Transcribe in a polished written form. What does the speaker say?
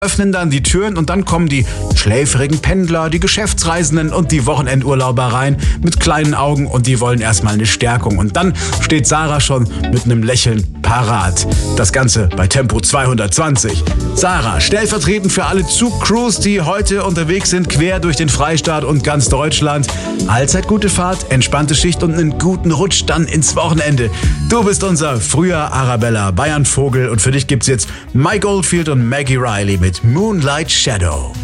öffnen dann die Türen und dann kommen die schläfrigen Pendler, die Geschäftsreisenden und die Wochenendurlauber rein mit kleinen Augen und die wollen erstmal eine Stärkung. Und dann steht Sarah schon mit einem Lächeln parat. Das Ganze bei Tempo 220. Sarah, stellvertretend für alle Zugcrews, die heute unterwegs sind, quer durch den Freistaat und ganz Deutschland. Allzeit gute Fahrt, entspannte Schicht und einen guten Rutsch dann ins Wochenende. Du bist unser früher Arabella Bayern Vogel und für dich gibt's jetzt Mike Oldfield und Maggie Riley mit Moonlight Shadow.